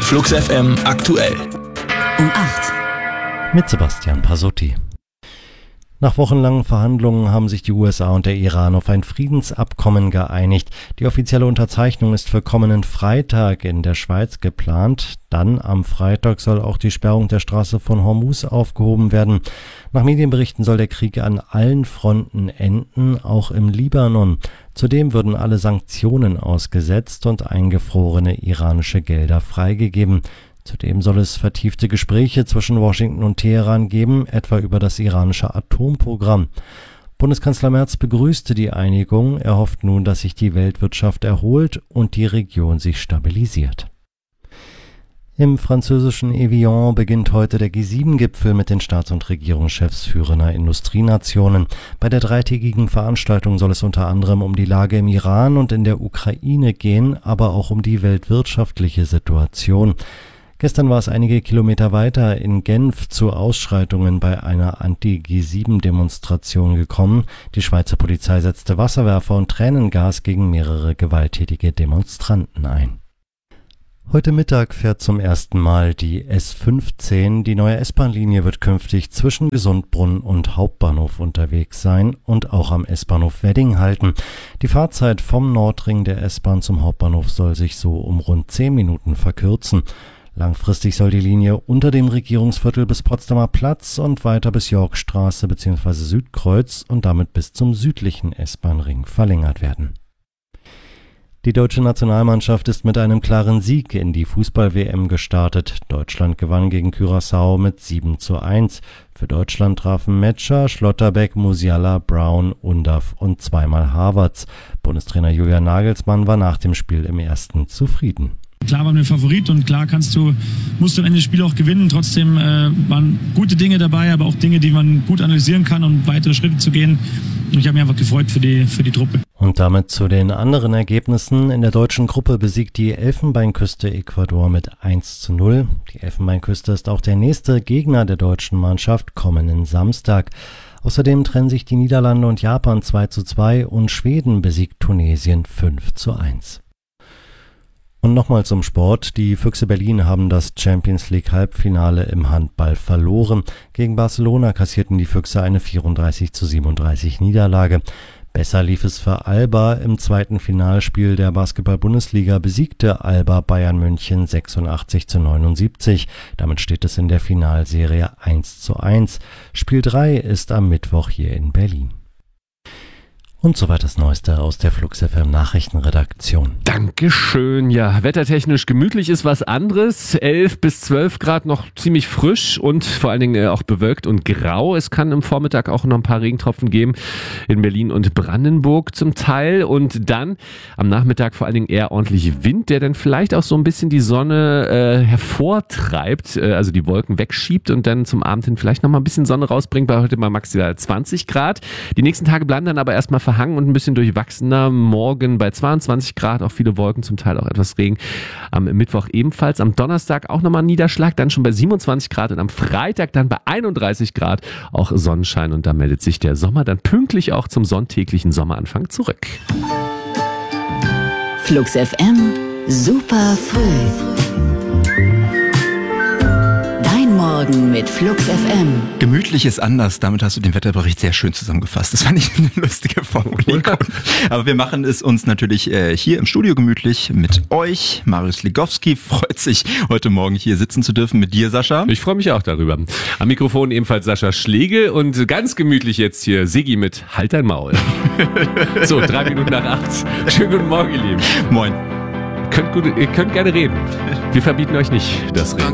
Flux FM aktuell. Um 8. Mit Sebastian Pasotti. Nach wochenlangen Verhandlungen haben sich die USA und der Iran auf ein Friedensabkommen geeinigt. Die offizielle Unterzeichnung ist für kommenden Freitag in der Schweiz geplant. Dann am Freitag soll auch die Sperrung der Straße von Hormuz aufgehoben werden. Nach Medienberichten soll der Krieg an allen Fronten enden, auch im Libanon. Zudem würden alle Sanktionen ausgesetzt und eingefrorene iranische Gelder freigegeben. Zudem soll es vertiefte Gespräche zwischen Washington und Teheran geben, etwa über das iranische Atomprogramm. Bundeskanzler Merz begrüßte die Einigung. Er hofft nun, dass sich die Weltwirtschaft erholt und die Region sich stabilisiert. Im französischen Evian beginnt heute der G7-Gipfel mit den Staats- und Regierungschefs führender Industrienationen. Bei der dreitägigen Veranstaltung soll es unter anderem um die Lage im Iran und in der Ukraine gehen, aber auch um die weltwirtschaftliche Situation. Gestern war es einige Kilometer weiter in Genf zu Ausschreitungen bei einer Anti-G7-Demonstration gekommen. Die Schweizer Polizei setzte Wasserwerfer und Tränengas gegen mehrere gewalttätige Demonstranten ein. Heute Mittag fährt zum ersten Mal die S15. Die neue S-Bahn-Linie wird künftig zwischen Gesundbrunnen und Hauptbahnhof unterwegs sein und auch am S-Bahnhof Wedding halten. Die Fahrzeit vom Nordring der S-Bahn zum Hauptbahnhof soll sich so um rund 10 Minuten verkürzen. Langfristig soll die Linie unter dem Regierungsviertel bis Potsdamer Platz und weiter bis Yorkstraße bzw. Südkreuz und damit bis zum südlichen S-Bahn-Ring verlängert werden. Die deutsche Nationalmannschaft ist mit einem klaren Sieg in die Fußball-WM gestartet. Deutschland gewann gegen Curaçao mit 7:1. Für Deutschland trafen Metscher, Schlotterbeck, Musiala, Brown, Undav und zweimal Havertz. Bundestrainer Julian Nagelsmann war nach dem Spiel im ersten zufrieden. Klar waren wir Favorit und klar musst du am Ende das Spiel auch gewinnen. Trotzdem waren gute Dinge dabei, aber auch Dinge, die man gut analysieren kann, um weitere Schritte zu gehen. Und ich habe mich einfach gefreut für die Truppe. Und damit zu den anderen Ergebnissen. In der deutschen Gruppe besiegt die Elfenbeinküste Ecuador mit 1:0. Die Elfenbeinküste ist auch der nächste Gegner der deutschen Mannschaft kommenden Samstag. Außerdem trennen sich die Niederlande und Japan 2:2 und Schweden besiegt Tunesien 5:1. Und nochmal zum Sport. Die Füchse Berlin haben das Champions League Halbfinale im Handball verloren. Gegen Barcelona kassierten die Füchse eine 34:37 Niederlage. Besser lief es für Alba. Im zweiten Finalspiel der Basketball-Bundesliga besiegte Alba Bayern München 86:79. Damit steht es in der Finalserie 1:1. Spiel 3 ist am Mittwoch hier in Berlin. Und soweit das Neueste aus der Flux FM Nachrichtenredaktion. Dankeschön. Ja, wettertechnisch gemütlich ist was anderes. 11 bis 12 Grad noch ziemlich frisch und vor allen Dingen auch bewölkt und grau. Es kann im Vormittag auch noch ein paar Regentropfen geben in Berlin und Brandenburg zum Teil. Und dann am Nachmittag vor allen Dingen eher ordentlich Wind, der dann vielleicht auch so ein bisschen die Sonne hervortreibt, also die Wolken wegschiebt und dann zum Abend hin vielleicht noch mal ein bisschen Sonne rausbringt. Bei heute mal maximal 20 Grad. Die nächsten Tage bleiben dann aber erstmal verhangen und ein bisschen durchwachsener. Morgen bei 22 Grad, auch viele Wolken, zum Teil auch etwas Regen. Am Mittwoch ebenfalls. Am Donnerstag auch nochmal ein Niederschlag, dann schon bei 27 Grad und am Freitag dann bei 31 Grad auch Sonnenschein und da meldet sich der Sommer dann pünktlich auch zum sonntäglichen Sommeranfang zurück. Flux FM, super früh. Morgen mit Flux FM. Gemütlich ist anders, damit hast du den Wetterbericht sehr schön zusammengefasst. Das fand ich eine lustige Formulierung. Aber wir machen es uns natürlich hier im Studio gemütlich mit euch. Marius Ligowski freut sich, heute Morgen hier sitzen zu dürfen mit dir, Sascha. Ich freue mich auch darüber. Am Mikrofon ebenfalls Sascha Schlegel und ganz gemütlich jetzt hier Siggi mit Halt dein Maul. So, 3 Minuten nach 8. Schönen guten Morgen, ihr Lieben. Moin. Ihr könnt gerne reden. Wir verbieten euch nicht das Reden.